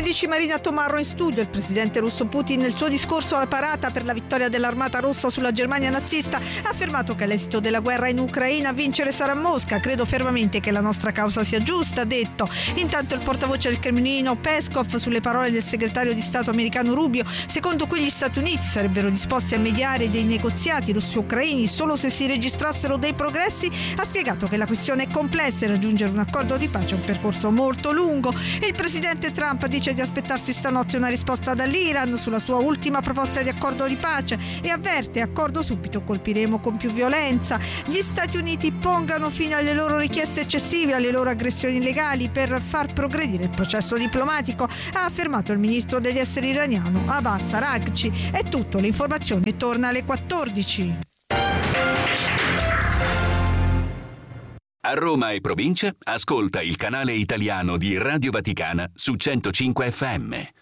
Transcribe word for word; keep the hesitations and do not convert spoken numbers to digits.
tredici Marina Tomarro in studio. Il presidente russo Putin nel suo discorso alla parata per la vittoria dell'Armata Rossa sulla Germania nazista ha affermato che all'esito della guerra in Ucraina a vincere sarà Mosca. Credo fermamente che la nostra causa sia giusta, ha detto. Intanto il portavoce del Cremlino Peskov sulle parole del segretario di Stato americano Rubio, secondo cui gli Stati Uniti sarebbero disposti a mediare dei negoziati russo-ucraini solo se si registrassero dei progressi, ha spiegato che la questione è complessa e raggiungere un accordo di pace è un percorso molto lungo. Il presidente Trump dice di aspettarsi stanotte una risposta dall'Iran sulla sua ultima proposta di accordo di pace e avverte: accordo subito, colpiremo con più violenza. Gli Stati Uniti pongano fine alle loro richieste eccessive, alle loro aggressioni illegali per far progredire il processo diplomatico, ha affermato il ministro degli esteri iraniano Abbas Araghchi. È tutto, l'informazione torna alle quattordici. A Roma e provincia, ascolta il canale italiano di Radio Vaticana su centocinque effe emme.